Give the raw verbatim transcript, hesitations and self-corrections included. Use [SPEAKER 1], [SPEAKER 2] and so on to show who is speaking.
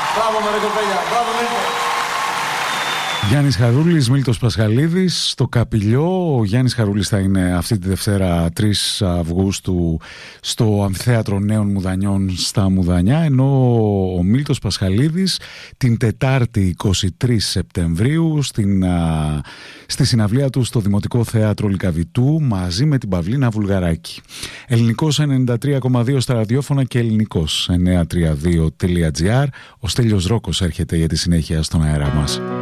[SPEAKER 1] Μπράβο με ρε κοπέλια, μπράβο Μίλτο.
[SPEAKER 2] Γιάννης Χαρούλης, Μίλτος Πασχαλίδης στο Καπηλιό. Ο Γιάννης Χαρούλης θα είναι αυτή τη Δευτέρα τρεις Αυγούστου στο Αμφιθέατρο Νέων Μουδανιών στα Μουδανιά, ενώ ο Μίλτος Πασχαλίδης την Τετάρτη εικοστή τρίτη Σεπτεμβρίου στην, α, στη συναυλία του στο Δημοτικό Θέατρο Λυκαβητού μαζί με την Παυλίνα Βουλγαράκη. Ελληνικός ενενήντα τρία κόμμα δύο στα ραδιόφωνα και ελληνικός εννιακόσια τριάντα δύο τελεία τζι άρ. Ο Στέλιος Ρόκος έρχεται για τη συνέχεια στον αέρα μας.